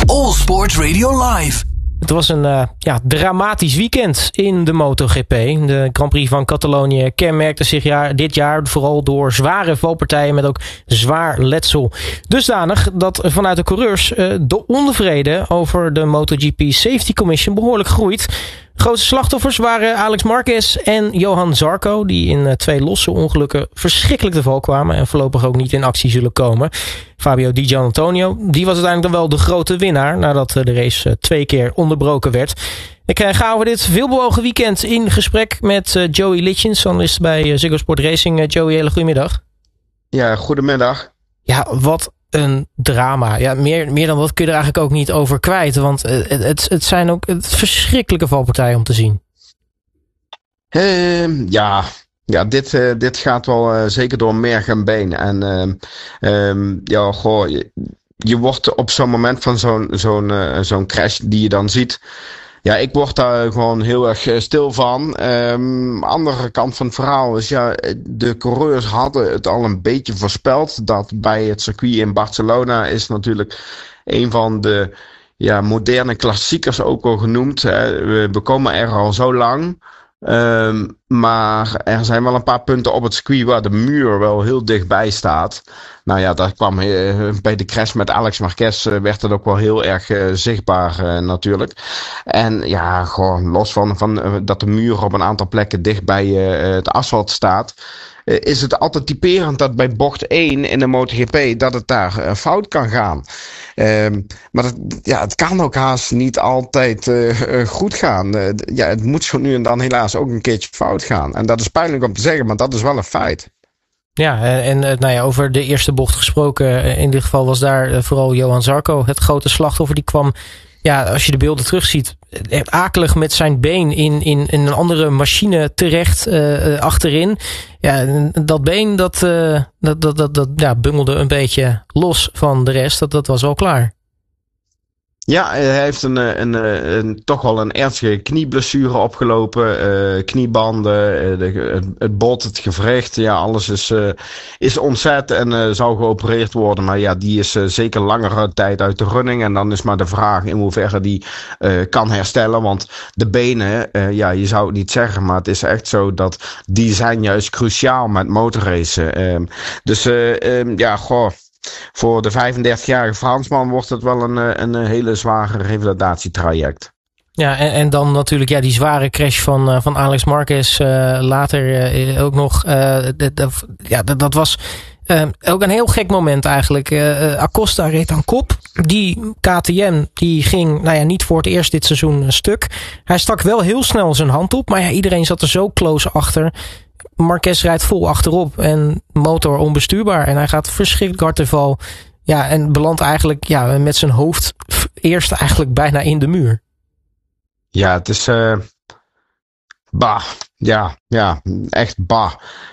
All Sports Radio Live. Het was een dramatisch weekend in de MotoGP. De Grand Prix van Catalonië kenmerkte zich dit jaar vooral door zware valpartijen met ook zwaar letsel. Dusdanig dat vanuit de coureurs de onvrede over de MotoGP Safety Commission behoorlijk groeit. De grootste slachtoffers waren Alex Marquez en Johan Zarco, die in 2 losse ongelukken verschrikkelijk te val kwamen en voorlopig ook niet in actie zullen komen. Fabio Di Giannantonio, die was uiteindelijk dan wel de grote winnaar nadat de race 2 keer onderbroken werd. Ik ga over dit veelbewogen weekend in gesprek met Joey Litjens, analist bij Ziggo Sport Racing. Joey, hele goedemiddag. Ja, goedemiddag. Ja, wat een drama. Ja, meer dan dat kun je er eigenlijk ook niet over kwijt. Want het zijn ook verschrikkelijke valpartijen om te zien. Ja, dit gaat wel zeker door merg en been. En je wordt op zo'n moment van zo'n crash die je dan ziet. Ja, ik word daar gewoon heel erg stil van. Andere kant van het verhaal is, de coureurs hadden het al een beetje voorspeld. Dat bij het circuit in Barcelona is natuurlijk een van de moderne klassiekers ook al genoemd. We komen er al zo lang. Maar er zijn wel een paar punten op het circuit waar de muur wel heel dichtbij staat. Nou ja, dat kwam bij de crash met Alex Marquez werd het ook wel heel erg zichtbaar natuurlijk. En ja, gewoon los van dat de muur op een aantal plekken dicht bij het asfalt staat, is het altijd typerend dat bij bocht 1 in de MotoGP dat het daar fout kan gaan. Maar het kan ook haast niet altijd goed gaan. Het moet zo nu en dan helaas ook een keertje fout gaan. En dat is pijnlijk om te zeggen, maar dat is wel een feit. Ja, en over de eerste bocht gesproken. In dit geval was daar vooral Johan Zarco het grote slachtoffer. Die kwam, als je de beelden terugziet, akelig met zijn been in een andere machine terecht achterin. Ja, dat been dat bungelde een beetje los van de rest. Dat was al klaar. Ja, hij heeft toch wel een ernstige knieblessure opgelopen. Kniebanden, het bot, het gewricht. Ja, alles is ontzet en zou geopereerd worden. Maar ja, die is zeker langere tijd uit de running. En dan is maar de vraag in hoeverre die kan herstellen. Want de benen, je zou het niet zeggen, maar het is echt zo dat die zijn juist cruciaal met motorracen. Voor de 35-jarige Fransman wordt het wel een hele zware revalidatietraject. Ja, en dan natuurlijk die zware crash van Alex Marquez later ook nog. Dat was ook een heel gek moment eigenlijk. Acosta reed aan kop. Die KTM die ging niet voor het eerst dit seizoen een stuk. Hij stak wel heel snel zijn hand op, maar iedereen zat er zo close achter. Marquez rijdt vol achterop en motor onbestuurbaar. En hij gaat verschrikkelijk hard te val. Ja, en belandt eigenlijk met zijn hoofd eerst eigenlijk bijna in de muur. Ja, het is echt bah.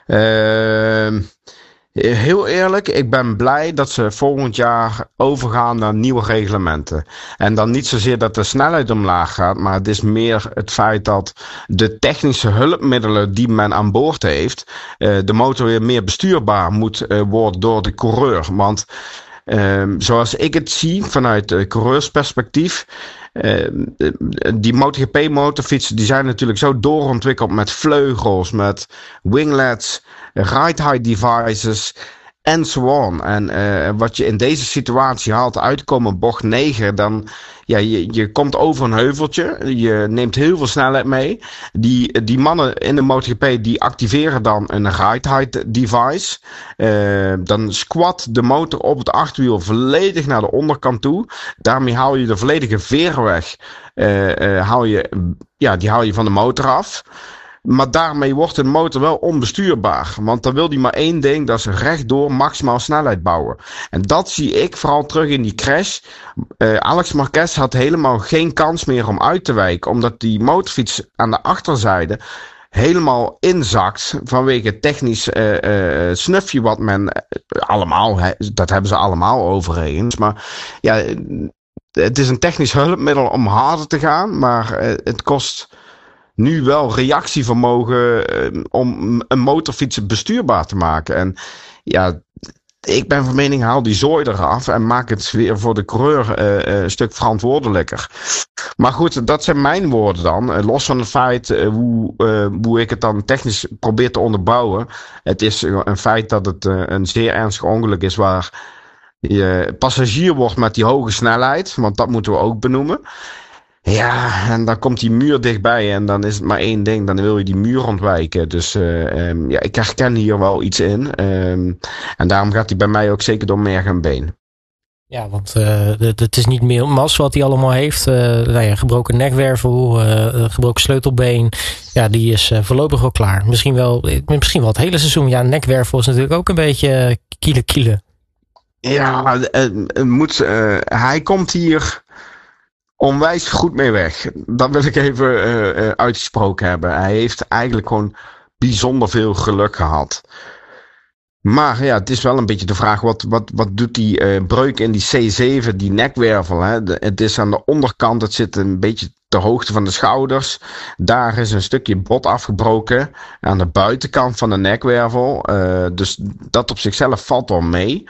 Heel eerlijk, ik ben blij dat ze volgend jaar overgaan naar nieuwe reglementen. En dan niet zozeer dat de snelheid omlaag gaat, maar het is meer het feit dat de technische hulpmiddelen die men aan boord heeft, de motor weer meer bestuurbaar moet worden door de coureur. Want zoals ik het zie vanuit coureursperspectief, die MotoGP motorfietsen die zijn natuurlijk zo doorontwikkeld met vleugels, met winglets, ride-height devices en so on. En wat je in deze situatie haalt uitkomen bocht 9, dan je komt over een heuveltje, je neemt heel veel snelheid mee. Die mannen in de MotoGP die activeren dan een ride-height device. Dan squat de motor op het achterwiel volledig naar de onderkant toe. Daarmee haal je de volledige veer weg. Die haal je van de motor af. Maar daarmee wordt de motor wel onbestuurbaar. Want dan wil hij maar één ding, dat is rechtdoor maximaal snelheid bouwen. En dat zie ik vooral terug in die crash. Alex Marquez had helemaal geen kans meer om uit te wijken. Omdat die motorfiets aan de achterzijde helemaal inzakt vanwege het technisch snufje wat men allemaal, dat hebben ze allemaal overigens. Maar het is een technisch hulpmiddel om harder te gaan, maar het kost nu wel reactievermogen om een motorfiets bestuurbaar te maken. En ik ben van mening, haal die zooi eraf en maak het weer voor de coureur een stuk verantwoordelijker. Maar goed, dat zijn mijn woorden dan. Los van het feit hoe ik het dan technisch probeer te onderbouwen. Het is een feit dat het een zeer ernstig ongeluk is waar je passagier wordt met die hoge snelheid. Want dat moeten we ook benoemen. Ja, en dan komt die muur dichtbij en dan is het maar één ding. Dan wil je die muur ontwijken. Dus ik herken hier wel iets in. En daarom gaat hij bij mij ook zeker door merg en been. Ja, want het is niet meer mas wat hij allemaal heeft. Gebroken nekwervel, gebroken sleutelbeen. Ja, die is voorlopig wel klaar. Misschien wel het hele seizoen. Ja, nekwervel is natuurlijk ook een beetje kiele. Ja, hij komt hier onwijs goed mee weg. Dat wil ik even uitgesproken hebben. Hij heeft eigenlijk gewoon bijzonder veel geluk gehad. Maar ja, het is wel een beetje de vraag, wat doet die breuk in die C7, die nekwervel? Hè? Het is aan de onderkant, het zit een beetje ter hoogte van de schouders. Daar is een stukje bot afgebroken aan de buitenkant van de nekwervel. Dus dat op zichzelf valt wel mee.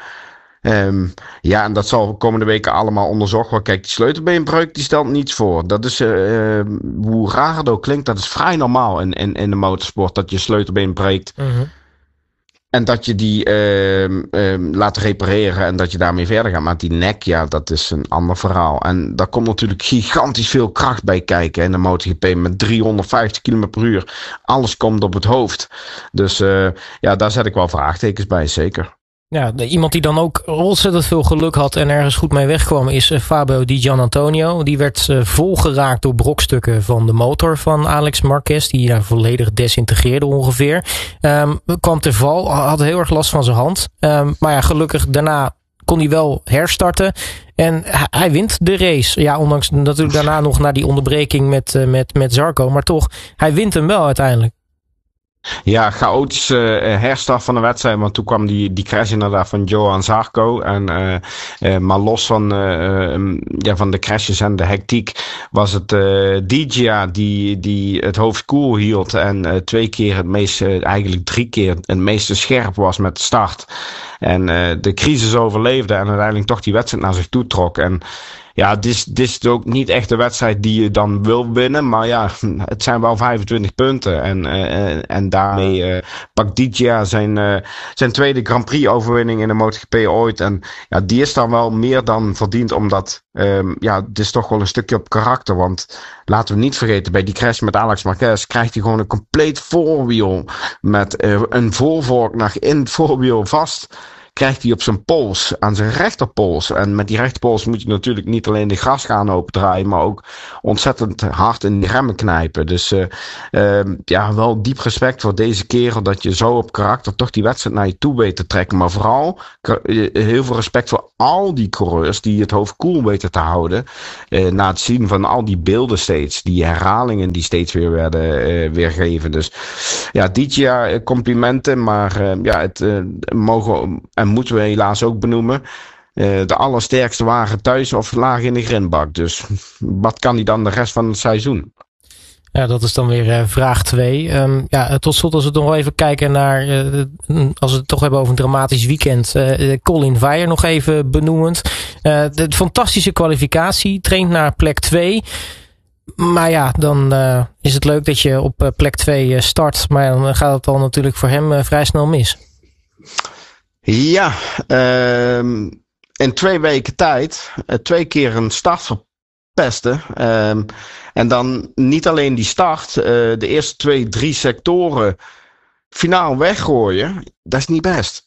En dat zal komende weken allemaal onderzocht worden. Kijk, die sleutelbeenbreuk die stelt niets voor. Dat is, hoe raar het ook klinkt, dat is vrij normaal in de motorsport, dat je sleutelbeen breekt. Mm-hmm. En dat je die laat repareren en dat je daarmee verder gaat. Maar die nek, ja, dat is een ander verhaal. En daar komt natuurlijk gigantisch veel kracht bij kijken in de MotoGP met 350 km/h. Alles komt op het hoofd. Dus daar zet ik wel vraagtekens bij, zeker. Ja, iemand die dan ook ontzettend veel geluk had en ergens goed mee wegkwam is Fabio Di Giannantonio. Die werd volgeraakt door brokstukken van de motor van Alex Marquez, die volledig desintegreerde ongeveer. Kwam te val, had heel erg last van zijn hand. Maar ja, gelukkig daarna kon hij wel herstarten. En hij wint de race. Ja, ondanks natuurlijk daarna nog naar die onderbreking met Zarco. Maar toch, hij wint hem wel uiteindelijk. Ja, chaotische herstart van de wedstrijd, want toen kwam die crash inderdaad van Johan Zarco. Maar los van de crashes en de hectiek was het Digia die het hoofd koel hield en 2 keer eigenlijk 3 keer het meeste scherp was met de start. En de crisis overleefde en uiteindelijk toch die wedstrijd naar zich toe trok. En ja, dit is ook niet echt de wedstrijd die je dan wil winnen. Maar ja, het zijn wel 25 punten. En daarmee pakt Digia zijn tweede Grand Prix overwinning in de MotoGP ooit. En ja, die is dan wel meer dan verdiend. Omdat, het is toch wel een stukje op karakter. Want laten we niet vergeten, bij die crash met Alex Marquez krijgt hij gewoon een compleet voorwiel. Met een voorvork nog in het voorwiel vast. Krijgt hij op zijn pols, aan zijn rechterpols. En met die rechterpols moet je natuurlijk niet alleen de gasgaan opendraaien, maar ook ontzettend hard in de remmen knijpen. Dus wel diep respect voor deze kerel dat je zo op karakter toch die wedstrijd naar je toe weet te trekken. Maar vooral heel veel respect voor al die coureurs die het hoofd koel weten te houden. Na het zien van al die beelden steeds, die herhalingen die steeds weer werden weergegeven. Dus ja, dit jaar complimenten, maar het mogen en moeten we helaas ook benoemen. De allersterkste waren thuis of lagen in de grindbak. Dus wat kan hij dan de rest van het seizoen? Ja, dat is dan weer vraag 2. Tot slot, als we nog even kijken naar, als we het toch hebben over een dramatisch weekend. Colin Veijer nog even benoemend. De fantastische kwalificatie, traint naar plek 2. Maar ja, dan is het leuk dat je op plek 2 start. Maar dan gaat het al natuurlijk voor hem vrij snel mis. Ja, in 2 weken tijd 2 keer een start verpesten. En dan niet alleen die start, de eerste 2-3 sectoren finaal weggooien. Dat is niet best.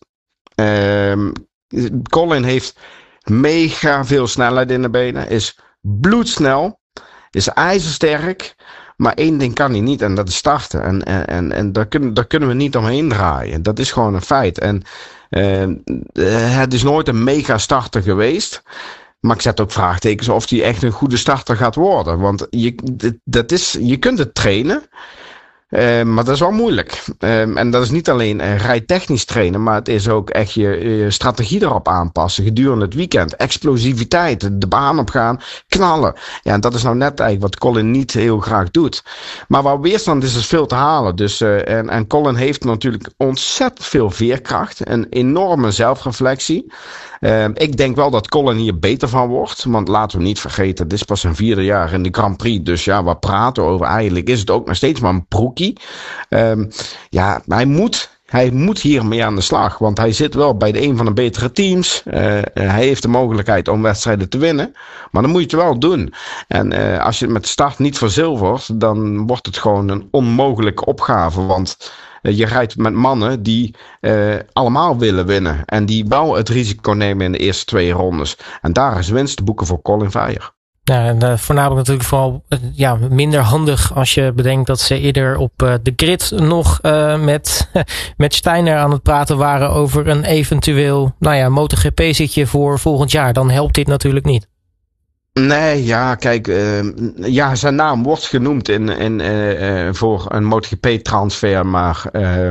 Colin heeft mega veel snelheid in de benen, is bloedsnel, is ijzersterk. Maar 1 ding kan hij niet en dat is starten. En daar kunnen we niet omheen draaien. Dat is gewoon een feit. En het is nooit een mega starter geweest. Maar ik zet ook vraagtekens of hij echt een goede starter gaat worden. Want je kunt het trainen. Maar dat is wel moeilijk. En dat is niet alleen rijtechnisch trainen, maar het is ook echt je strategie erop aanpassen gedurende het weekend. Explosiviteit, de baan opgaan, knallen. Ja, en dat is nou net eigenlijk wat Colin niet heel graag doet. Maar waar weerstand is veel te halen. Dus, en Colin heeft natuurlijk ontzettend veel veerkracht. Een enorme zelfreflectie. Ik denk wel dat Colin hier beter van wordt. Want laten we niet vergeten, dit is pas zijn 4e jaar in de Grand Prix. Dus ja, wat praten we over? Eigenlijk is het ook nog steeds maar een broekie. Ja, hij moet hiermee aan de slag. Want hij zit wel bij een van de betere teams. Hij heeft de mogelijkheid om wedstrijden te winnen. Maar dan moet je het wel doen. En als je het met de start niet verzilvert, dan wordt het gewoon een onmogelijke opgave. Want je rijdt met mannen die allemaal willen winnen. En die wel het risico nemen in de eerste 2 rondes. En daar is winst te boeken voor Colin Veyer. Ja, en voornamelijk natuurlijk vooral minder handig als je bedenkt dat ze eerder op de grid nog met Steiner aan het praten waren over een eventueel MotoGP-zitje voor volgend jaar. Dan helpt dit natuurlijk niet. Nee, ja, kijk, zijn naam wordt genoemd voor een MotoGP-transfer, maar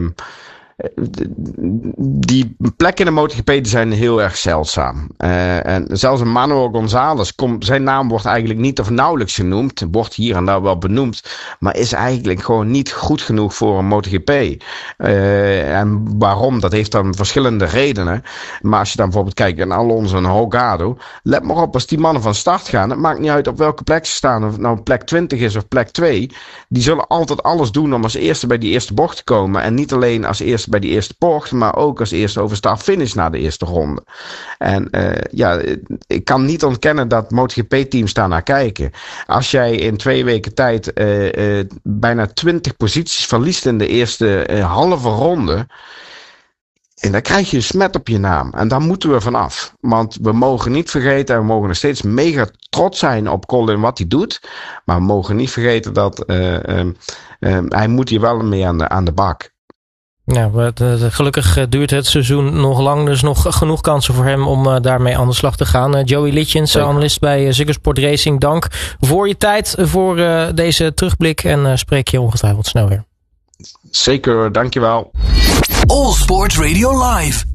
die plekken in de MotoGP die zijn heel erg zeldzaam. En zelfs een Manuel González, zijn naam wordt eigenlijk niet of nauwelijks genoemd. Wordt hier en daar wel benoemd. Maar is eigenlijk gewoon niet goed genoeg voor een MotoGP. En waarom? Dat heeft dan verschillende redenen. Maar als je dan bijvoorbeeld kijkt naar Alonso en Holgado. Let maar op, als die mannen van start gaan. Het maakt niet uit op welke plek ze staan. Of het nou plek 20 is of plek 2. Die zullen altijd alles doen om als eerste bij die eerste bocht te komen. En niet alleen als eerste bij die eerste bocht, maar ook als eerste over start-finish na de eerste ronde. En ik kan niet ontkennen dat MotoGP-teams daarnaar kijken. Als jij in 2 weken tijd bijna 20 posities verliest in de eerste halve ronde, en dan krijg je een smet op je naam. En daar moeten we vanaf. Want we mogen niet vergeten, en we mogen nog steeds mega trots zijn op Colin wat hij doet. Maar we mogen niet vergeten dat hij moet hier wel mee aan de bak. Ja, gelukkig duurt het seizoen nog lang. Dus nog genoeg kansen voor hem om daarmee aan de slag te gaan. Joey Litjens, analist bij Ziggo Sport Racing. Dank voor je tijd, voor deze terugblik. En spreek je ongetwijfeld snel weer. Zeker, dankjewel. All Sports Radio Live.